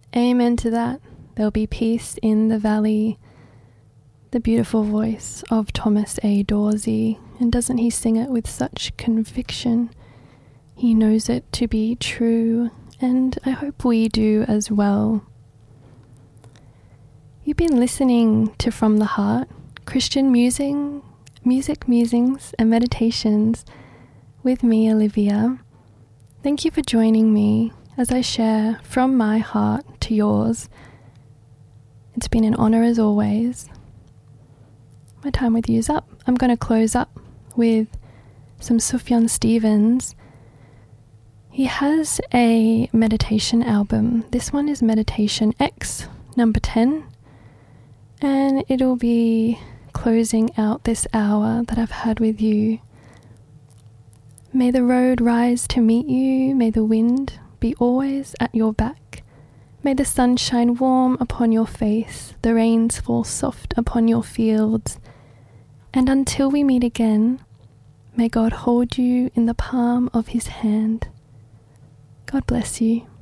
Amen to that. There'll be peace in the valley. The beautiful voice of Thomas A. Dorsey. And doesn't he sing it with such conviction? He knows it to be true, and I hope we do as well. You've been listening to From the Heart, Christian music musings and meditations with me, Olivia. Thank you for joining me as I share from my heart to yours. It's been an honor as always. My time with you is up. I'm going to close up with some Sufjan Stevens. He has a meditation album. This one is Meditation X, number 10. And it'll be closing out this hour that I've had with you. May the road rise to meet you. May the wind be always at your back. May the sun shine warm upon your face. The rains fall soft upon your fields. And until we meet again, may God hold you in the palm of his hand. God bless you.